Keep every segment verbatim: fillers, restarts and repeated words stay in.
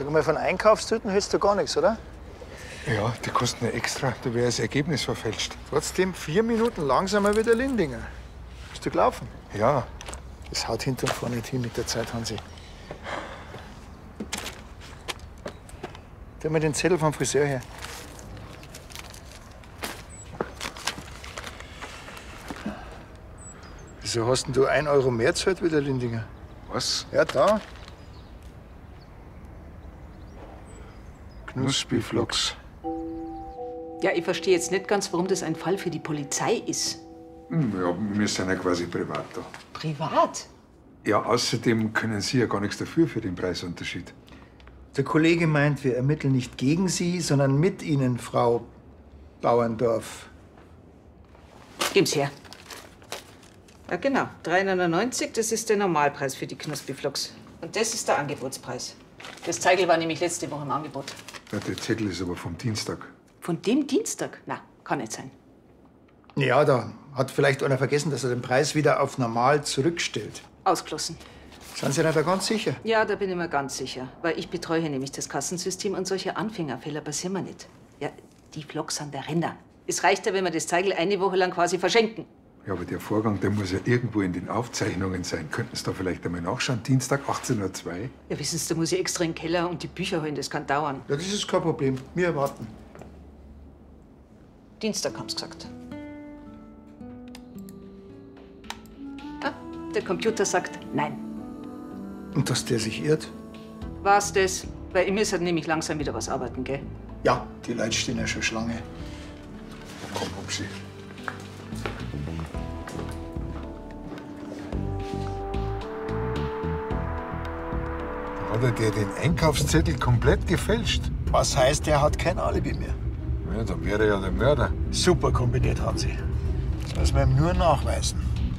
Sag mal, von Einkaufstüten hältst du gar nichts, oder? Ja, die kosten ja extra. Da wäre das Ergebnis verfälscht. Trotzdem vier Minuten langsamer wie der Lindinger. Bist du gelaufen? Ja. Das haut hinten und vorne nicht hin mit der Zeit, Hansi. Gib mir den Zettel vom Friseur her. Wieso hast denn du ein Euro mehr gezahlt wie der Lindinger? Was? Ja, da. Knuspri-Flocks. Ja, ich verstehe jetzt nicht ganz, warum das ein Fall für die Polizei ist. Hm, ja, wir sind ja quasi privat da. Privat? Ja, außerdem können Sie ja gar nichts dafür für den Preisunterschied. Der Kollege meint, wir ermitteln nicht gegen Sie, sondern mit Ihnen, Frau Bauerndorf. Geben's her. Ja, genau. drei neunundneunzig, das ist der Normalpreis für die Knuspri-Flocks. Und das ist der Angebotspreis. Das Zeigel war nämlich letzte Woche im Angebot. Ja, der Zettel ist aber vom Dienstag. Von dem Dienstag? Na, kann nicht sein. Ja, da hat vielleicht einer vergessen, dass er den Preis wieder auf normal zurückstellt. Ausgeschlossen. Sind Sie nicht da ganz sicher? Ja, da bin ich mir ganz sicher. Weil ich betreue hier nämlich das Kassensystem und solche Anfängerfehler passieren mir nicht. Ja, die Flocks sind der Renner. Es reicht ja, wenn wir das Zeigel eine Woche lang quasi verschenken. Ja, aber der Vorgang, der muss ja irgendwo in den Aufzeichnungen sein. Könnten Sie da vielleicht einmal nachschauen? Dienstag, achtzehn Uhr zwei? Ja, wissen Sie, da muss ich extra in den Keller und die Bücher holen. Das kann dauern. Ja, das ist kein Problem. Wir warten. Dienstag haben Sie gesagt. Ah, der Computer sagt nein. Und dass der sich irrt? War's das? Weil ich muss halt nämlich langsam wieder was arbeiten, gell? Ja, die Leute stehen ja schon Schlange. Komm, Upsi. Hat er dir den Einkaufszettel komplett gefälscht? Was heißt, der hat kein Alibi mehr? Ja, dann wäre er ja der Mörder. Super kombiniert, Hansi. Das müssen wir ihm nur nachweisen.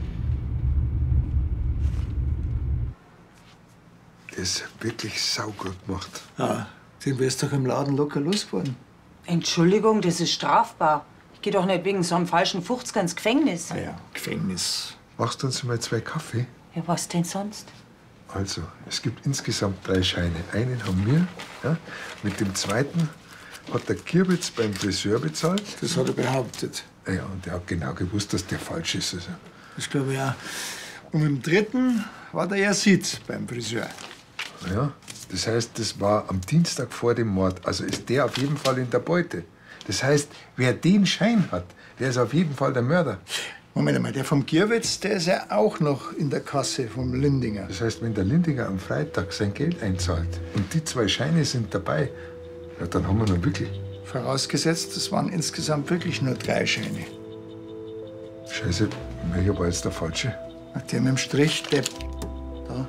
Das ist wirklich saugut gemacht. Ja, den wärst doch im Laden locker losgeworden. Entschuldigung, das ist strafbar. Ich geh doch nicht wegen so einem falschen Fuchsker ins Gefängnis. Ah ja, Gefängnis. Machst du uns mal zwei Kaffee? Ja, was denn sonst? Also, es gibt insgesamt drei Scheine. Einen haben wir. Ja? Mit dem zweiten hat der Kirwitz beim Friseur bezahlt. Das hat er behauptet. Ja, und der hat genau gewusst, dass der falsch ist. Also. Das glaube ich auch. Und mit dem dritten war der Yazid beim Friseur. Ja, das heißt, das war am Dienstag vor dem Mord. Also ist der auf jeden Fall in der Beute. Das heißt, wer den Schein hat, der ist auf jeden Fall der Mörder. Moment mal, der vom Gierwitz, der ist ja auch noch in der Kasse vom Lindinger. Das heißt, wenn der Lindinger am Freitag sein Geld einzahlt und die zwei Scheine sind dabei, ja, dann haben wir noch wirklich. Vorausgesetzt, das waren insgesamt wirklich nur drei Scheine. Scheiße, welcher war jetzt der falsche? Ach, der mit dem Strich, der da.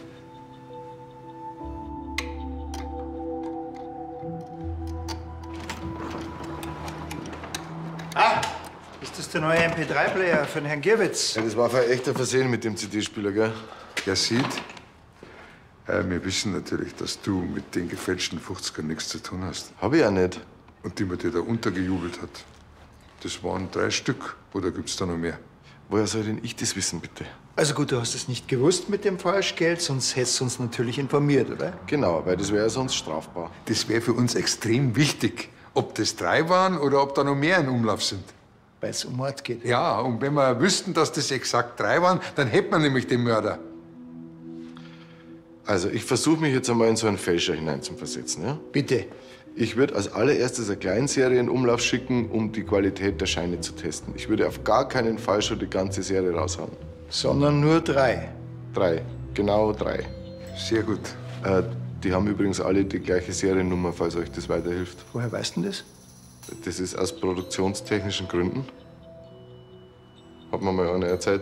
Ah! Ist das der neue M P drei Player für den Herrn Gierwitz? Ja, das war ein echter Versehen mit dem C D-Spieler, gell? Der sieht, äh, wir wissen natürlich, dass du mit den gefälschten fünfzigern nichts zu tun hast. Hab ich ja nicht. Und die man dir da untergejubelt hat. Das waren drei Stück. Oder gibt's da noch mehr? Woher soll denn ich das wissen, bitte? Also gut, du hast es nicht gewusst mit dem Falschgeld, sonst hättest du uns natürlich informiert, oder? Genau, weil das wäre ja sonst strafbar. Das wäre für uns extrem wichtig, ob das drei waren oder ob da noch mehr in Umlauf sind. Weil es um Mord geht. Ja, und wenn wir wüssten, dass das exakt drei waren, dann hätten wir nämlich den Mörder. Also, ich versuche mich jetzt einmal in so einen Fälscher hineinzuversetzen, ja? Bitte. Ich würde als allererstes eine Kleinserie in Umlauf schicken, um die Qualität der Scheine zu testen. Ich würde auf gar keinen Fall schon die ganze Serie raushauen. Sondern nur drei. Drei. Genau drei. Sehr gut. Äh, die haben übrigens alle die gleiche Seriennummer, falls euch das weiterhilft. Woher weißt du das? Das ist aus produktionstechnischen Gründen. Hat mir mal einer erzählt.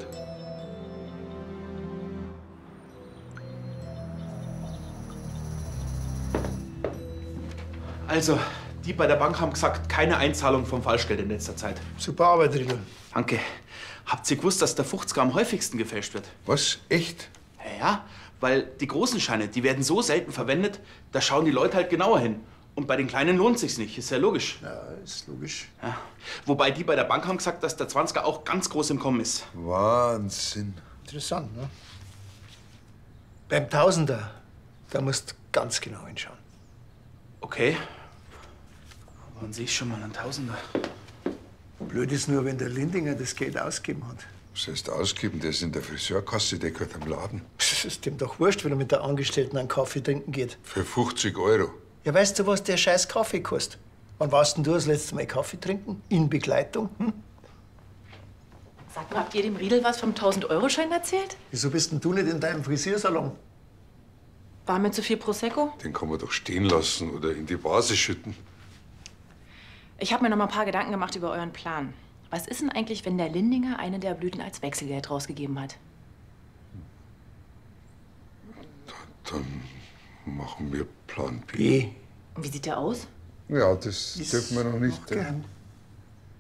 Also, die bei der Bank haben gesagt, keine Einzahlung vom Falschgeld in letzter Zeit. Super Arbeit, Riedl. Danke. Habt ihr gewusst, dass der fünfziger am häufigsten gefälscht wird? Was? Echt? Ja, ja, weil die großen Scheine, die werden so selten verwendet, da schauen die Leute halt genauer hin. Und bei den Kleinen lohnt sich's nicht, ist ja logisch. Ja, ist logisch. Ja. Wobei die bei der Bank haben gesagt, dass der zwanziger auch ganz groß im Kommen ist. Wahnsinn. Interessant, ne? Beim Tausender, da musst du ganz genau hinschauen. Okay. Aber an sich schon mal ein Tausender. Blöd ist nur, wenn der Lindinger das Geld ausgegeben hat. Was heißt ausgeben? Der ist in der Friseurkasse, der gehört am Laden. Das ist dem doch wurscht, wenn er mit der Angestellten einen Kaffee trinken geht. Für fünfzig Euro. Ja, weißt du, was der scheiß Kaffee kostet? Wann warst denn du das letzte Mal Kaffee trinken? In Begleitung? Hm? Sag mal, habt ihr dem Riedel was vom tausend-Euro-Schein erzählt? Wieso bist denn du nicht in deinem Frisiersalon? War mir zu viel Prosecco? Den kann man doch stehen lassen oder in die Vase schütten. Ich habe mir noch mal ein paar Gedanken gemacht über euren Plan. Was ist denn eigentlich, wenn der Lindinger eine der Blüten als Wechselgeld rausgegeben hat? Dann machen wir Plan B. B. Und wie sieht der aus? Ja, das Ist dürfen wir noch nicht. noch geheim.